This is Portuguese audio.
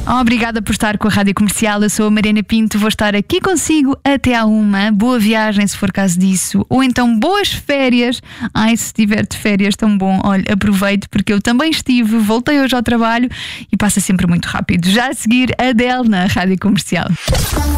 Obrigada por estar com a Rádio Comercial. Eu sou a Mariana Pinto, vou estar aqui consigo até à 1. Boa viagem, se for caso disso. Ou então boas férias. Ai, se estiver de férias tão bom. Olha, aproveito porque eu também estive, voltei hoje ao trabalho e passa sempre muito rápido. Já a seguir, Adele na Rádio Comercial.